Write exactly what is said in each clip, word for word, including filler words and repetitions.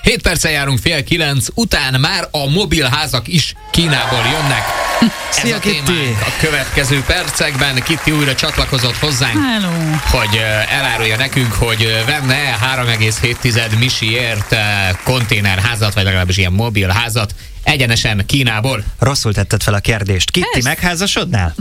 hét perccel járunk fél kilenc, után már a mobilházak is Kínából jönnek. Szia, Ez a témánk a következő percekben. Kitty újra csatlakozott hozzánk, Hello. hogy uh, elárulja nekünk, hogy uh, venne három egész hét misiért uh, konténerházat, vagy legalábbis ilyen mobilházat egyenesen Kínából. Rosszul tetted fel a kérdést. Kitty, Persze. megházasodnál?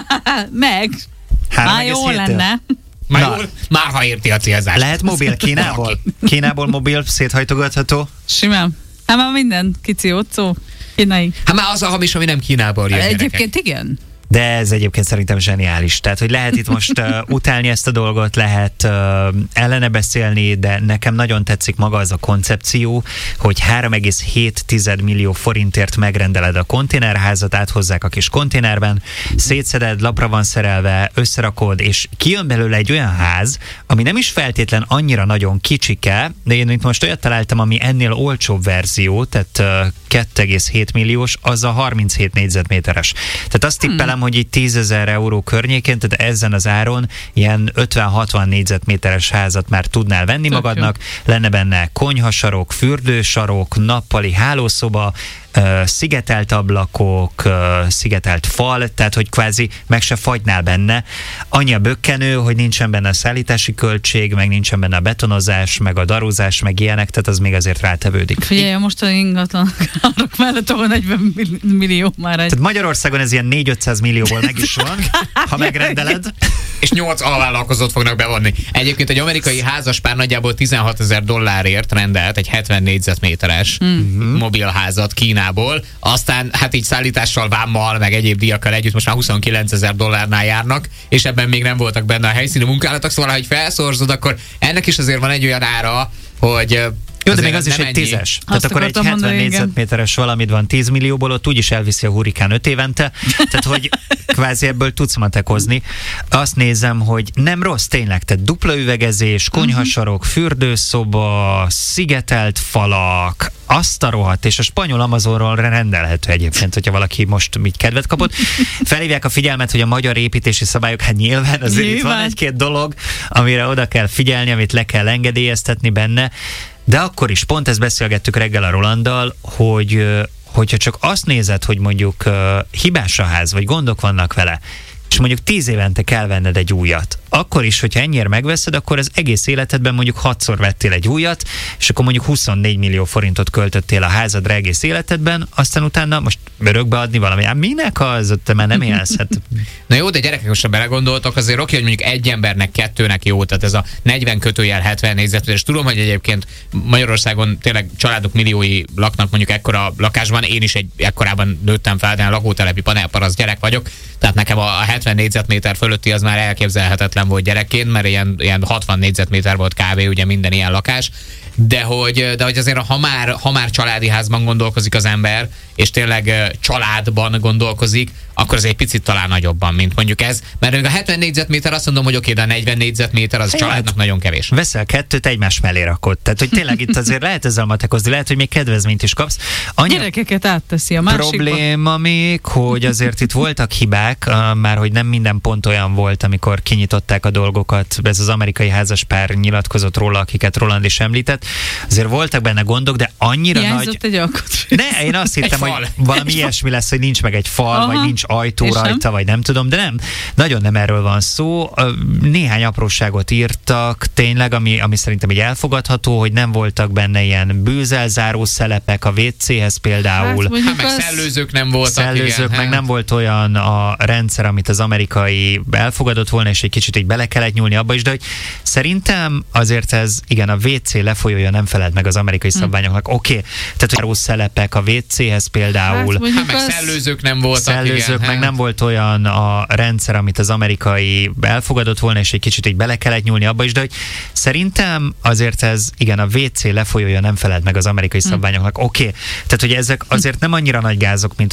Meg. Három Már egész jó héttől? lenne. Már, Na. jól, már ha érti a célzást. Lehet mobil Kínából? Kínából mobil széthajtogatható? Simán. Hát már minden kici otcó. Kínai. Hát már az a hamis, ami nem Kínából jön. Egyébként igen. De ez egyébként szerintem zseniális. Tehát, hogy lehet itt most uh, utálni ezt a dolgot, lehet uh, ellene beszélni, de nekem nagyon tetszik maga az a koncepció, hogy három egész hét millió forintért megrendeled a konténerházat, áthozzák a kis konténerben, szétszeded, lapra van szerelve, összerakod, és kijön belőle egy olyan ház, ami nem is feltétlen annyira nagyon kicsike, de én itt most olyat találtam, ami ennél olcsóbb verzió, tehát uh, két egész hét milliós, az a harminchét négyzetméteres. Tehát azt tippelem, hmm. hogy így tízezer euró környékén, tehát ezen az áron ilyen ötven-hatvan négyzetméteres házat már tudnál venni Tök magadnak, jó. Lenne benne konyhasarok, fürdősarok, nappali hálószoba, Uh, szigetelt ablakok, uh, szigetelt fal, tehát hogy kvázi meg se fagynál benne. Annyi a bökkenő, hogy nincsen benne a szállítási költség, meg nincsen benne a betonozás, meg a darúzás, meg ilyenek, tehát az még azért rátevődik. Figyelj, a mostani ingatlan árok mellett ahol negyven millió már egy. Tehát Magyarországon ez ilyen négy-ötszáz millióból meg is van, ha megrendeled. És nyolc alvállalkozót fognak bevonni. Egyébként egy amerikai házaspár nagyjából tizenhatezer dollárért rendelt egy hetven négyzetméteres mm-hmm. mobilházat Kínából. Aztán hát így szállítással, vámmal, meg egyéb díjakkal együtt most már huszonkilencezer dollárnál járnak, és ebben még nem voltak benne a helyszíni munkálatok, szóval ha így felszorzod, akkor ennek is azért van egy olyan ára, hogy jó, de még az is egy tízes. Tehát akkor egy hetven négyzetméteres valamit van tíz millióból, ott úgyis elviszi a hurikán öt évente, tehát hogy kvázi ebből tudsz matekozni. Azt nézem, hogy nem rossz tényleg, tehát dupla üvegezés, konyhasarok, fürdőszoba, szigetelt falak, azt a rohadt, és a spanyol Amazonról rendelhető egyébként, hogyha valaki most így kedvet kapott. Felhívják a figyelmet, hogy a magyar építési szabályok, hát nyilván azért nyilván. Itt van egy-két dolog, amire oda kell figyelni, amit le kell engedélyeztetni benne, de akkor is, pont ezt beszélgettük reggel a Rolanddal, hogy hogyha csak azt nézed, hogy mondjuk uh, hibás a ház, vagy gondok vannak vele, és mondjuk tíz évente kell venned egy újat, akkor is, hogyha ennyire megveszed, akkor az egész életedben mondjuk hatszor vettél egy újat, és akkor mondjuk huszonnégy millió forintot költöttél a házadra egész életedben, aztán utána most örökbe adni valami. Hát minek az? Ott már nem élsz. Hát. Na jó, de gyerekek, most ha belegondoltok, azért oké, hogy mondjuk egy embernek, kettőnek jó, tehát ez a negyven kötőjel hetven négyzetméteres. Tudom, hogy egyébként Magyarországon tényleg családok milliói laknak mondjuk ekkora lakásban, én is egy ekkorában nőttem fel, de lakótelepi panelparaszt gyerek vagyok, tehát nekem a hetven négyzetméter fölötti az már elképzelhetetlen volt gyerekként, mert ilyen, ilyen hatvan négyzetméter volt kb. Ugye minden ilyen lakás, de hogy, de hogy azért ha már, ha már családi házban gondolkozik az ember, és tényleg családban gondolkozik, akkor az egy picit talán nagyobban, mint mondjuk ez. Mert a hetven négyzetméter azt mondom, hogy oké, de a negyven négyzetméter az családnak hát, nagyon kevés. Veszel kettőt, egymás mellé rakod. Tehát, hogy tényleg itt azért lehet ezzel matekozni, lehet, hogy még kedvezményt is kapsz. Annyi gyerekeket átteszi a másikba. Probléma még, hogy azért itt voltak hibák, már hogy nem minden pont olyan volt, amikor kinyitották a dolgokat. Ez az amerikai házaspár nyilatkozott róla, akiket Roland is említett. Azért voltak benne gondok, de annyira hiányzott nagy... egy alkotás. Ne, én azt hittem, hogy valami ilyesmi lesz, hogy nincs meg egy fal, aha, vagy nincs ajtó rajta, nem? Vagy nem tudom, de nem. Nagyon nem erről van szó. Néhány apróságot írtak, tényleg, ami, ami szerintem így elfogadható, hogy nem voltak benne ilyen bőzelzáró szelepek a vé céhez például. Hát, hát meg az... szellőzők nem voltak. Szellőzők, igen, meg nem volt olyan a rendszer, amit az amerikai elfogadott volna, és egy kicsit így bele kellett nyúlni abba is, de hogy szerintem azért ez, igen, a vé cé lefolyója nem felelt meg az amerikai hm. szabványoknak. Oké, okay. Tehát hogy szelepek a vé céhez például. Hát, hát meg az... szellőzők nem voltak. Szellőzők, igen, meg nem volt olyan a rendszer, amit az amerikai elfogadott volna, és egy kicsit így bele kellett nyúlni abba is, de hogy szerintem azért ez, igen, a vé cé lefolyója nem felelt meg az amerikai szabványoknak. Oké, okay. Tehát hogy ezek azért nem annyira nagy gázok, mint